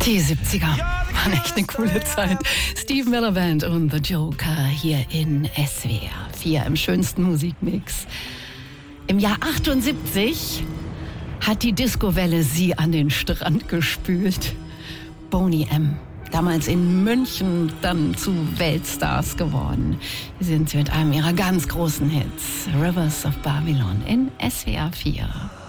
Die 70er waren echt eine coole Zeit. Steve Miller Band und The Joker hier in SWR 4 im schönsten Musikmix. Im Jahr 78 hat die Discowelle sie an den Strand gespült. Boney M., damals in München, dann zu Weltstars geworden. Hier sind sie mit einem ihrer ganz großen Hits, Rivers of Babylon in SWR 4.